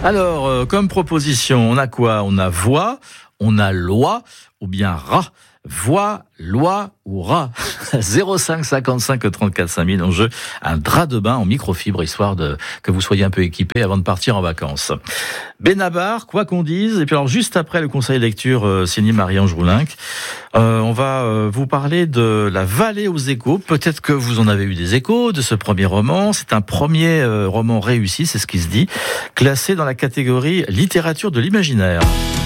Alors, comme proposition, on a quoi ? On a voix, on a loi, ou bien rat. Voix, loi ou rat. 05 55 34 5000 en jeu. Un drap de bain en microfibre, histoire que vous soyez un peu équipé avant de partir en vacances. Benabar, quoi qu'on dise. Et puis alors, juste après le conseil lecture signé Marie-Ange Roulinck, on va vous parler de La Vallée aux échos. Peut-être que vous en avez eu des échos de ce premier roman. C'est un premier roman réussi, c'est ce qui se dit, classé dans la catégorie littérature de l'imaginaire.